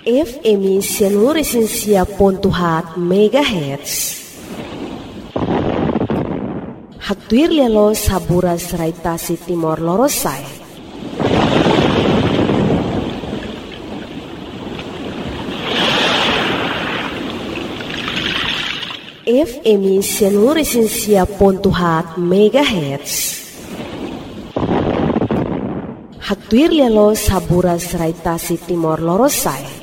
FM 106.7 MHz. Hatuir lelo saburas raitasi Timor Lorosai. FM 106.7 MHz. Hatuir lelo saburas raitasi Timor Lorosai.